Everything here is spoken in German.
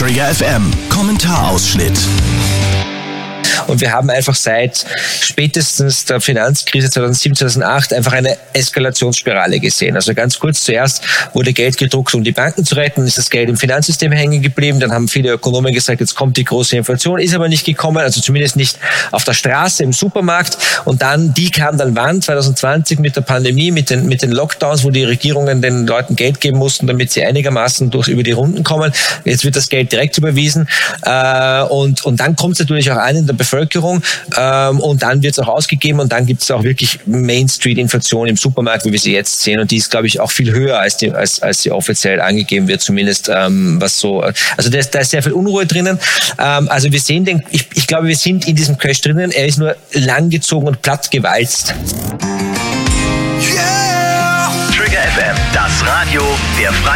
Trigger FM Kommentarausschnitt. Und wir haben einfach seit spätestens der Finanzkrise 2007, 2008 einfach eine Eskalationsspirale gesehen. Also ganz kurz, zuerst wurde Geld gedruckt, um die Banken zu retten, ist das Geld im Finanzsystem hängen geblieben. Dann haben viele Ökonomen gesagt, jetzt kommt die große Inflation, ist aber nicht gekommen, also zumindest nicht auf der Straße, im Supermarkt. Und dann, die kam dann wann? 2020 mit der Pandemie, mit den Lockdowns, wo die Regierungen den Leuten Geld geben mussten, damit sie einigermaßen über die Runden kommen. Jetzt wird das Geld direkt überwiesen. Und dann kommt es natürlich auch an in der Bevölkerung, und dann wird es auch ausgegeben und dann gibt es auch wirklich Main-Street-Inflation im Supermarkt, wie wir sie jetzt sehen, und die ist, glaube ich, auch viel höher, als sie offiziell angegeben wird, zumindest was so, also da ist sehr viel Unruhe drinnen. Also wir sehen ich glaube, wir sind in diesem Crash drinnen, er ist nur langgezogen und plattgewalzt. Trigger FM, das Radio der